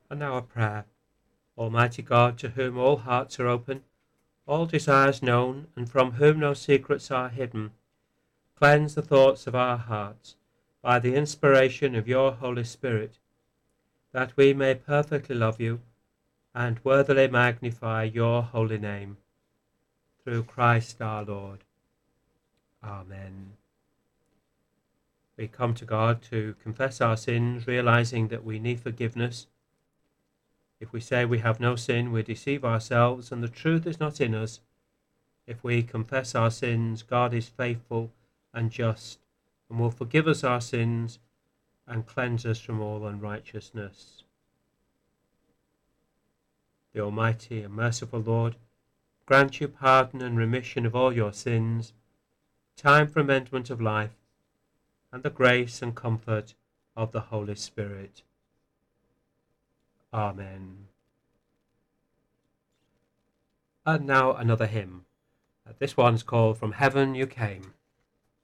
And now a prayer. Almighty God, to whom all hearts are open, all desires known, and from whom no secrets are hidden, cleanse the thoughts of our hearts by the inspiration of your Holy Spirit, that we may perfectly love you and worthily magnify your holy name. Through Christ our Lord. Amen. We come to God to confess our sins, realizing that we need forgiveness. If we say we have no sin, we deceive ourselves, and the truth is not in us. If we confess our sins, God is faithful and just, and will forgive us our sins and cleanse us from all unrighteousness. The Almighty and merciful Lord grant you pardon and remission of all your sins, time for amendment of life, and the grace and comfort of the Holy Spirit. Amen. And now another hymn. This one's called From Heaven You Came.